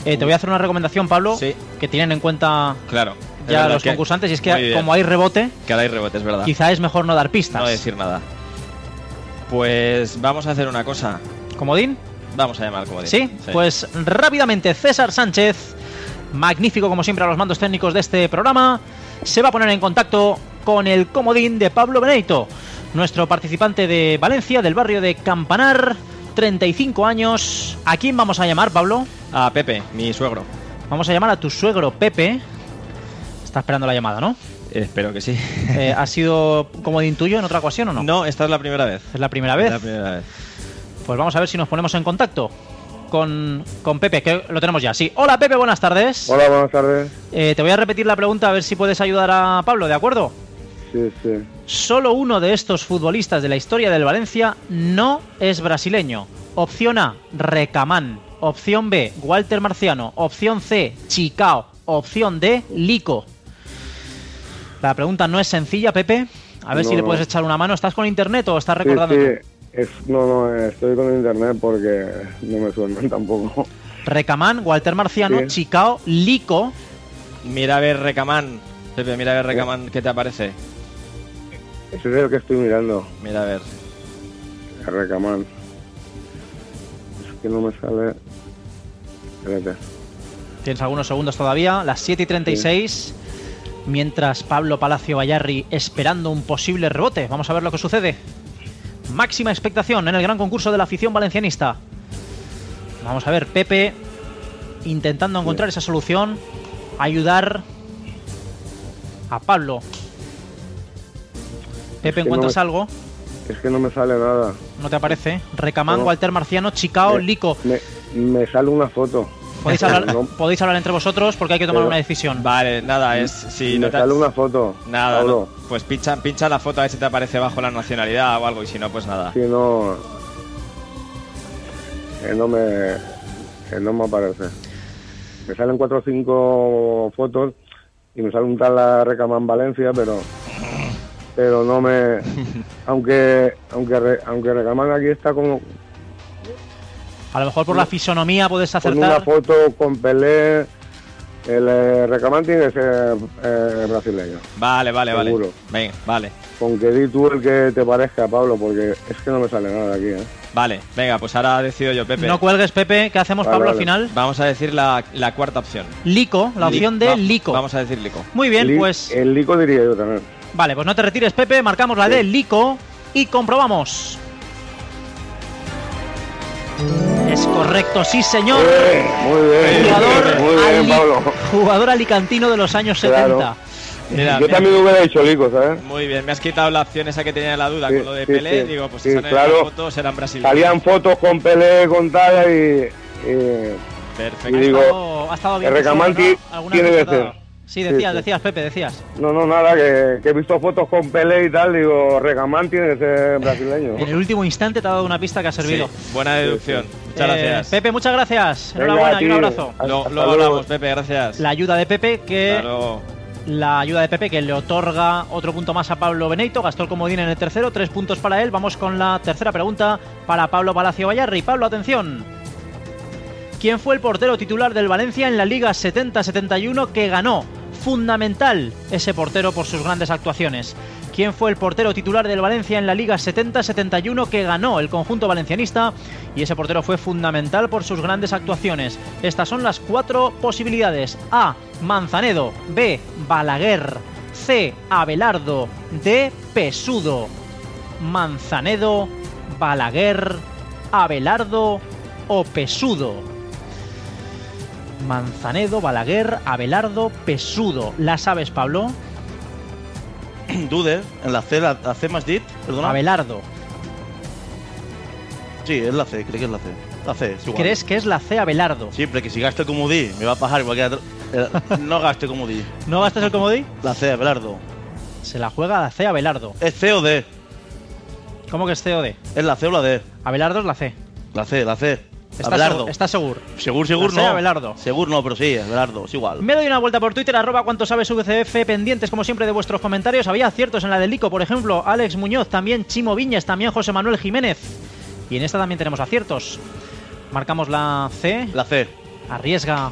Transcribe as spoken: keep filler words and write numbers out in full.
Eh, te voy a hacer una recomendación, Pablo, sí. que tienen en cuenta claro, ya los concursantes, y es que como hay rebote, que ahora hay rebote, es verdad. Quizá es mejor no dar pistas. No decir nada. Pues vamos a hacer una cosa. ¿Comodín? Vamos a llamar al comodín. ¿Sí? ¿Sí? Pues rápidamente César Sánchez, magnífico como siempre a los mandos técnicos de este programa, se va a poner en contacto con el comodín de Pablo Benedito, nuestro participante de Valencia, del barrio de Campanar, treinta y cinco años. ¿A quién vamos a llamar, Pablo? A Pepe, mi suegro. Vamos a llamar a tu suegro Pepe. Está esperando la llamada, ¿no? Eh, espero que sí. Eh, ¿Ha sido comodín tuyo en otra ocasión o no? No, esta es la primera vez. ¿Es la primera vez? Es la primera vez. Pues vamos a ver si nos ponemos en contacto con, con Pepe, que lo tenemos ya. Sí. Hola, Pepe, buenas tardes. Hola, buenas tardes. Eh, te voy a repetir la pregunta a ver si puedes ayudar a Pablo, ¿de acuerdo? Sí, sí. Solo uno de estos futbolistas de la historia del Valencia no es brasileño. Opción A, Recamán. Opción B, Walter Marciano. Opción C, Chicao. Opción D, Lico. La pregunta no es sencilla, Pepe. A ver no, si le no. puedes echar una mano. ¿Estás con internet o estás recordando? Sí, sí. Es, no, no, estoy con internet porque no me suenan tampoco. Recamán, Walter Marciano, sí. Chicao, Lico. Mira a ver Recamán. Pepe, mira a ver Recamán, ¿qué te aparece? Ese es el que estoy mirando. Mira a ver. Recamán. Es que no me sale. Espérate. Tienes algunos segundos todavía. Las siete y treinta y seis. Sí. Mientras Pablo Palacio Bayarri esperando un posible rebote. Vamos a ver lo que sucede. Máxima expectación en el gran concurso de la afición valencianista. Vamos a ver, Pepe intentando encontrar esa solución, ayudar a Pablo. Pepe, ¿encuentras no me, algo? Es que no me sale nada. ¿No te aparece? Recamán, no. Walter Marciano, Chicao, me, Lico. Me, me sale una foto. Podéis hablar, no. podéis hablar entre vosotros porque hay que tomar Pero, una decisión. Vale, nada, es... Si me no te sale una foto. Nada, no, pues pincha, pincha la foto a ver si te aparece bajo la nacionalidad o algo, y si no, pues nada. Si no... Que no me... Que no me aparece. Me salen cuatro o cinco fotos y me sale un tal Recamán Valencia, pero... Pero no me... aunque aunque aunque Recamán aquí está como... A lo mejor por la fisonomía puedes acertar. Con una foto con Pelé, el eh, Recamán tiene que ser eh, brasileño. Vale, vale, seguro. vale. Venga, vale. Con que di tú el que te parezca, Pablo, porque es que no me sale nada de aquí, ¿eh? Vale, venga, pues ahora decido yo, Pepe. No cuelgues, Pepe. ¿Qué hacemos, vale, Pablo, vale. al final? Vamos a decir la, la cuarta opción. Lico, la opción Li de va, Lico. Vamos a decir Lico. Muy bien, Li pues... El Lico diría yo también. Vale, pues no te retires, Pepe. Marcamos la sí. de Lico y comprobamos. Es correcto, sí señor. Bien, muy bien. Jugador, muy bien, ali Pablo. Jugador alicantino de los años claro. setenta. Mira, yo mira. también hubiera dicho Lico, ¿sabes? Muy bien, me has quitado la opción esa que tenía la duda sí, con lo de sí, Pelé. sí, Digo, pues sí, si claro. las fotos eran brasileños. Salían fotos con Pelé, con tal y... y Perfecto. Y digo, ha estado, ha estado bien. el Recamán ¿no? tiene que ser. Sí, decías, sí, sí. decías, Pepe, decías. No, no, nada, que, que he visto fotos con Pelé y tal, digo, Recamán tiene que ser brasileño. En el último instante te ha dado una pista que ha servido. Sí, buena deducción. Sí, sí. Muchas eh, gracias. Pepe, muchas gracias. Venga, enhorabuena y un abrazo. Lo, luego hablamos, Pepe, gracias. La ayuda de Pepe que... Claro. La ayuda de Pepe que le otorga otro punto más a Pablo Benedito. Gastó el comodín en el tercero, tres puntos para él. Vamos con la tercera pregunta para Pablo Palacio Bayarri. Pablo, atención. ¿Quién fue el portero titular del Valencia en la Liga setenta setenta y uno que ganó? Fundamental ese portero por sus grandes actuaciones. ¿Quién fue el portero titular del Valencia en la Liga setenta setenta y uno que ganó el conjunto valencianista? Y ese portero fue fundamental por sus grandes actuaciones. Estas son las cuatro posibilidades. A. Manzanedo. B. Balaguer. C. Abelardo. D. Pesudo. Manzanedo, Balaguer, Abelardo o Pesudo. Manzanedo, Balaguer, Abelardo, Pesudo. ¿La sabes, Pablo? Dude, en la C, la, la C más dit, perdona. Abelardo. Sí, es la C, creo que es la C. La C, es igual. ¿Crees que es la C, Abelardo? Sí, pero que si gasto el comodí, me va a pasar igual que la... No gaste comodí. ¿No gastas el comodí? La C, Abelardo. Se la juega la C, Abelardo. ¿Es C o D? ¿Cómo que es C o D? ¿Es la C o la D? Abelardo es la C. La C, la C. ¿Estás ¿Estás seguro? Seguro, seguro no. no. Abelardo. Seguro no, pero sí, Abelardo, es igual. Me doy una vuelta por Twitter, arroba cuanto sabes V C F, pendientes como siempre de vuestros comentarios. Había aciertos en la del Lico, por ejemplo, Alex Muñoz, también Chimo Viñes, también José Manuel Jiménez. Y en esta también tenemos aciertos. Marcamos la C. La C. Arriesga